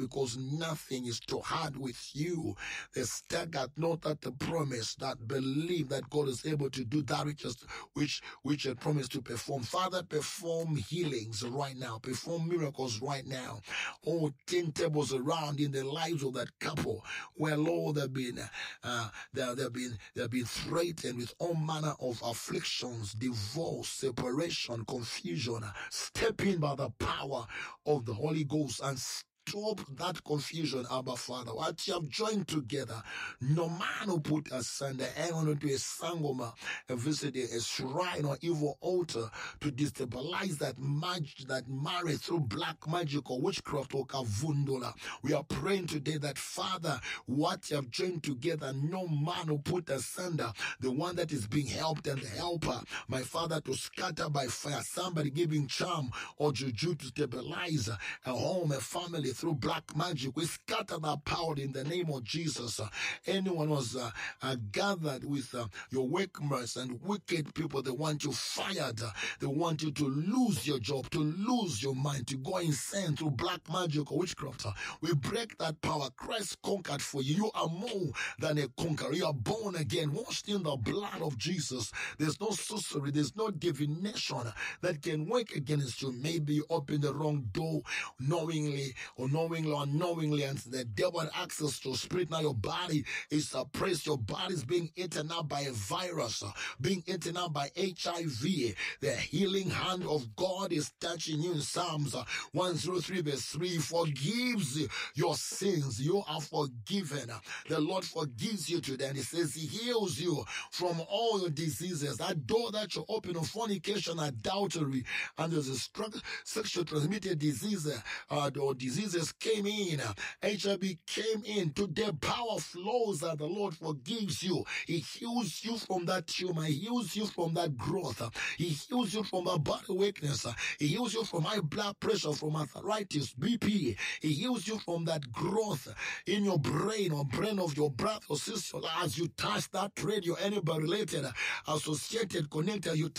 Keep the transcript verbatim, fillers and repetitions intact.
because nothing is too hard with you. The staggered not that the promise, that believe that God is able to do that which is, which which had promised to perform. Father, perform healings right now, perform miracles right now. Oh, ten tables around in the lives of that couple where, Lord, they've been uh, they they've been they've been threatened with all manner of afflictions, divorce, separation, confusion. Step in by the power of the Holy Ghost and stop that confusion, Abba Father. What you have joined together, no man will put asunder. Anyone into a sangoma, a visit a shrine or evil altar to destabilize that magic, that marriage through black magic or witchcraft or kavundola. We are praying today that, Father, what you have joined together, no man will put asunder. The one that is being helped and the helper, my Father, to scatter by fire. Somebody giving charm or juju to stabilize a home, a family through black magic. We scatter that power in the name of Jesus. Uh, anyone was uh, uh, gathered with uh, your workmates and wicked people, they want you fired. Uh, they want you to lose your job, to lose your mind, to go insane through black magic or witchcraft. Uh, we break that power. Christ conquered for you. You are more than a conqueror. You are born again, washed in the blood of Jesus. There's no sorcery, there's no divination that can work against you. Maybe you open the wrong door knowingly or knowingly or unknowingly, and the devil had access to your spirit. Now your body is suppressed. Your body is being eaten up by a virus, being eaten up by H I V. The healing hand of God is touching you in Psalms one oh three verse three. Forgives your sins. You are forgiven. The Lord forgives you today, and He says He heals you from all your diseases. That door that you open of fornication, adultery, and there's a struggle, sexual transmitted disease, uh, or diseases came in, H I V came in. Today, power flows that the Lord forgives you. He heals you from that tumor. He heals you from that growth. He heals you from a body weakness. He heals you from high blood pressure, from arthritis, B P. He heals you from that growth in your brain or brain of your brother or sister. As you touch that radio, anybody related, associated, connected, you